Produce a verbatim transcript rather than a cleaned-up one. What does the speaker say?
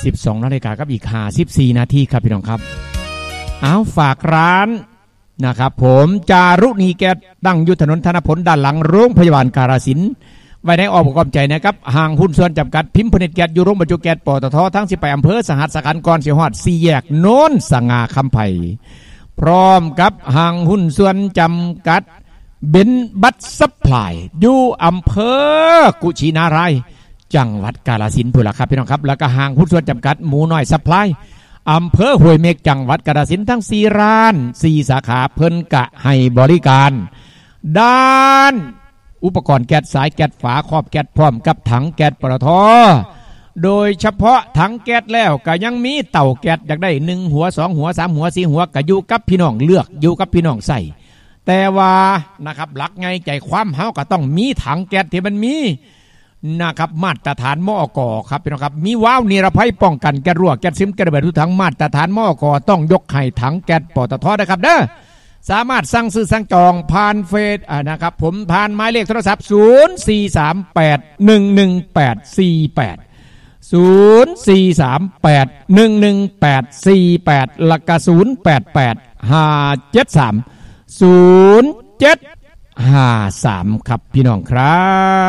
สิบสองนาฬิกากับอีกห้าสิบสี่นาทีครับพี่น้องครับเอาฝากร้านนะครับผมจารุณีแก๊สตั้งอยู่ถนนธนพลด้านหลังโรงพยาบาลกาฬสินธุ์ไว้ในอ้อมอกอ้อมใจนะครับห่างหุ้นส่วนจำกัดพิมพ์ผลิตแก๊สอยู่โรงบรรจุแก๊สปตททั้งสิบแปดอำเภอสหัสขันธ์ก่อนสิฮอดสี่แยกโน้นสง่าคำไผ่พร้อมกับห่างหุ้นส่วนจำกัดเบนบัตซัพพลายอยู่อำเภอกุชินารายจังหวัดกาฬสินธุ์พุ่นล่ะครับพี่น้องครับแล้วก็ห่างหุ้นส่วนจำกัดหมูน้อยซัพพลายอำเภอห้วยเมฆจังหวัดกาฬสินธุ์ทั้งสี่ร้านสี่สาขาเพิ่นกะให้บริการด้านอุปกรณ์แก๊สสายแก๊สฝาครอบแก๊สพร้อมกับถังแก๊สปตท.โดยเฉพาะถังแก๊สแล้วก็ยังมีเตาแก๊สอยากได้หนึ่งหัวสองหัวสามหัวสี่หัวก็อยู่กับพี่น้องเลือกอยู่กับพี่น้องใส่แต่ว่านะครับหลักไงใจความเฮาก็ต้องมีถังแก๊สที่มันมีนะครับมาตรฐานมอก.ครับพี่น้องครับมีว้าวนิรภัยป้องกันแก๊สรั่วแก๊สซึมแก๊สระเบิดทุกถังมาตรฐานมอก.ต้องยกให้ถังแก๊สปตท.นะครับเด้อสามารถสั่งซื้อสั่งจองผ่านเฟซอ่านะครับผมผ่านหมายเลขโทรศัพท์ศูนย์ สี่ สาม แปด หนึ่ง หนึ่ง แปด สี่ แปด ศูนย์ สี่ สาม แปด หนึ่ง หนึ่ง แปด สี่ แปดแล้วก็ศูนย์ แปด แปด ห้า เจ็ด สาม ศูนย์ เจ็ด ห้า สามครับพี่น้องครับ